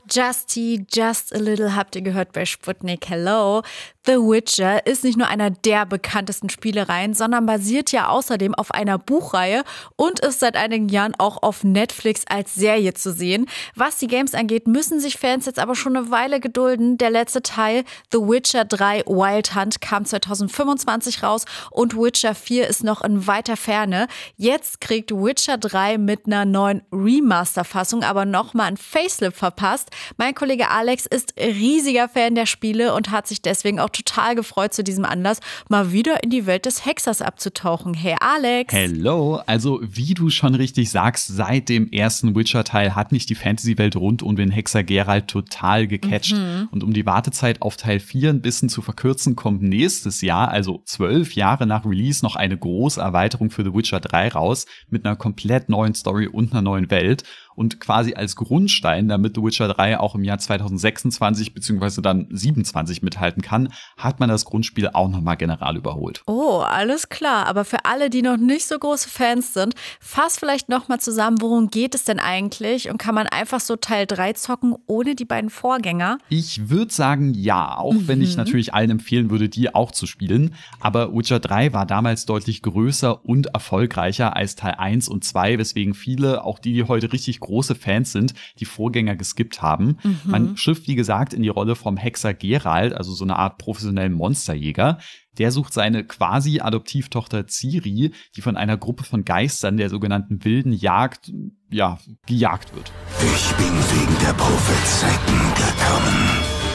Justy, Just a Little habt ihr gehört bei Sputnik. Hello. The Witcher ist nicht nur einer der bekanntesten Spielereien, sondern basiert ja außerdem auf einer Buchreihe und ist seit einigen Jahren auch auf Netflix als Serie zu sehen. Was die Games angeht, müssen sich Fans jetzt aber schon eine Weile gedulden. Der letzte Teil, The Witcher 3 Wild Hunt, kam 2025 raus und Witcher 4 ist noch in weiter Ferne. Jetzt kriegt Witcher 3 mit einer neuen Remaster-Fassung aber nochmal ein Facelift verpasst. Mein Kollege Alex ist riesiger Fan der Spiele und hat sich deswegen auch total gefreut, zu diesem Anlass mal wieder in die Welt des Hexers abzutauchen. Hey Alex! Hello! Also wie du schon richtig sagst, seit dem ersten Witcher-Teil hat mich die Fantasy-Welt rund um den Hexer Geralt total gecatcht. Und um die Wartezeit auf Teil 4 ein bisschen zu verkürzen, kommt nächstes Jahr, also 12 Jahre nach Release, noch eine große Erweiterung für The Witcher 3 raus, mit einer komplett neuen Story und einer neuen Welt. Und quasi als Grundstein, damit The Witcher 3 auch im Jahr 2026 bzw. dann 27 mithalten kann, hat man das Grundspiel auch nochmal general überholt. Oh, alles klar. Aber für alle, die noch nicht so große Fans sind, fass vielleicht nochmal zusammen, worum geht es denn eigentlich? Und kann man einfach so Teil 3 zocken, ohne die beiden Vorgänger? Ich würde sagen, ja. Auch wenn ich natürlich allen empfehlen würde, die auch zu spielen. Aber Witcher 3 war damals deutlich größer und erfolgreicher als Teil 1 und 2, weswegen viele, auch die heute richtig große Fans sind, die Vorgänger geskippt haben. Man schlüpft, wie gesagt, in die Rolle vom Hexer Geralt, also so eine Art professionellen Monsterjäger. Der sucht seine quasi Adoptivtochter Ciri, die von einer Gruppe von Geistern, der sogenannten wilden Jagd, gejagt wird. Ich bin wegen der Prophezeiten gekommen.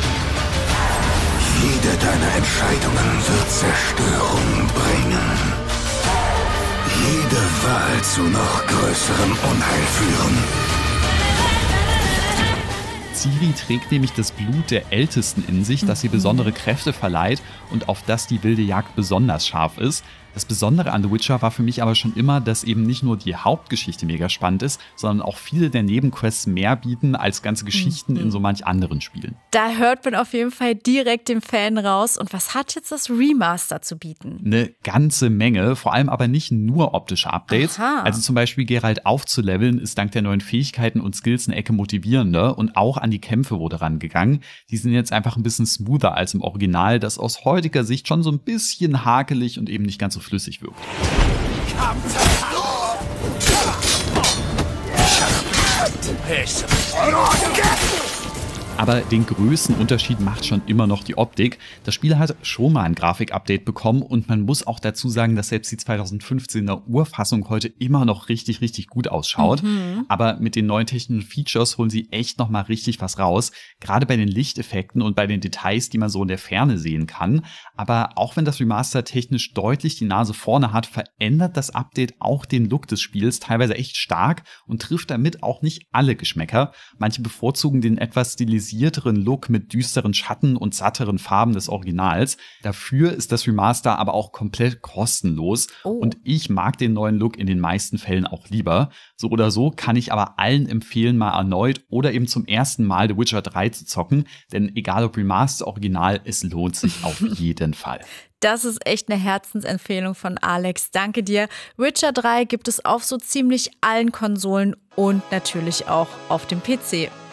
Jede deiner Entscheidungen wird Zerstörung bringen. Jede Wahl zu noch größerem Unheil führen. Ciri trägt nämlich das Blut der Ältesten in sich, das ihr besondere Kräfte verleiht und auf das die wilde Jagd besonders scharf ist. Das Besondere an The Witcher war für mich aber schon immer, dass eben nicht nur die Hauptgeschichte mega spannend ist, sondern auch viele der Nebenquests mehr bieten als ganze Geschichten in so manch anderen Spielen. Da hört man auf jeden Fall direkt den Fan raus. Und was hat jetzt das Remaster zu bieten? Eine ganze Menge, vor allem aber nicht nur optische Updates. Aha. Also zum Beispiel Geralt aufzuleveln ist dank der neuen Fähigkeiten und Skills eine Ecke motivierender und auch an die Kämpfe wurde rangegangen. Die sind jetzt einfach ein bisschen smoother als im Original, das aus heutiger Sicht schon so ein bisschen hakelig und eben nicht ganz so flüssig wirkt. Aber den größten Unterschied macht schon immer noch die Optik. Das Spiel hat schon mal ein Grafik-Update bekommen und man muss auch dazu sagen, dass selbst die 2015er Urfassung heute immer noch richtig, richtig gut ausschaut. Aber mit den neuen technischen Features holen sie echt noch mal richtig was raus. Gerade bei den Lichteffekten und bei den Details, die man so in der Ferne sehen kann. Aber auch wenn das Remaster technisch deutlich die Nase vorne hat, verändert das Update auch den Look des Spiels teilweise echt stark und trifft damit auch nicht alle Geschmäcker. Manche bevorzugen den etwas stilisierteren Look mit düsteren Schatten und satteren Farben des Originals. Dafür ist das Remaster aber auch komplett kostenlos. Und ich mag den neuen Look in den meisten Fällen auch lieber. So oder so kann ich aber allen empfehlen, mal erneut oder eben zum ersten Mal The Witcher 3 zu zocken. Denn egal ob Remaster, Original, es lohnt sich auf jeden Fall. Das ist echt eine Herzensempfehlung von Alex. Danke dir. Witcher 3 gibt es auf so ziemlich allen Konsolen und natürlich auch auf dem PC.